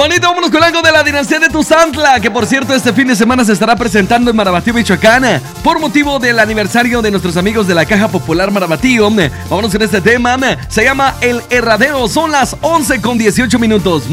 Bonito, vámonos con algo de la dinastía de Tuzantla, que por cierto este fin de semana se estará presentando en Marabatío, Michoacán, por motivo del aniversario de nuestros amigos de la Caja Popular Marabatío. Vámonos con este tema, se llama El Herradero, son las 11:18 minutos.